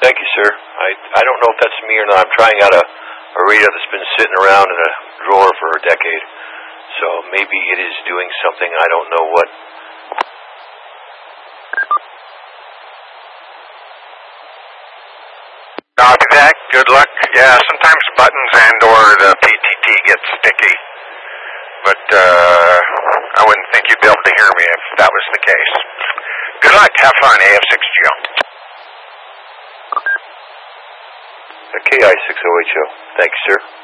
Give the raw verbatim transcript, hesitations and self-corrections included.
Thank you, sir. I I don't know if that's me or not. I'm trying out a, a radio that's been sitting around in a drawer for a decade. So maybe it is doing something. I don't know what. Copy that. Good luck. Yeah, sometimes buttons and or the P T T gets sticky. But uh, I wouldn't think you'd be able to hear me if that was the case. Good luck. Have fun, A F six G O. K I six O H O. Thanks, sir.